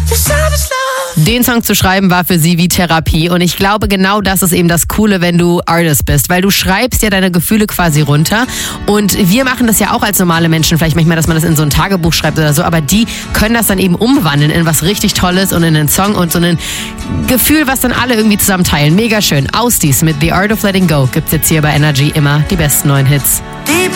Den Song zu schreiben war für sie wie Therapie und ich glaube, genau das ist eben das Coole, wenn du Artist bist, weil du schreibst ja deine Gefühle quasi runter und wir machen das ja auch als normale Menschen, vielleicht manchmal, dass man das in so ein Tagebuch schreibt oder so, aber die können das dann eben umwandeln in was richtig Tolles und in einen Song und so ein Gefühl, was dann alle irgendwie zusammen teilen. Mega schön. Ausdies mit The Art of Letting Go gibt's jetzt hier bei Energy immer die besten neuen Hits. Deep